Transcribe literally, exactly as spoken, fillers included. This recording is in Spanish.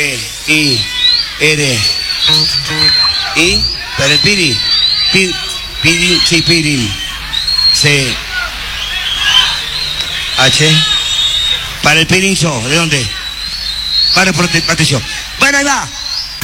P, I, R, I, para el Piri, Pir, Piri, sí, Pirin, C, H, para el Pirinzo, ¿de dónde? Para prote- atención. Bueno, ahí va.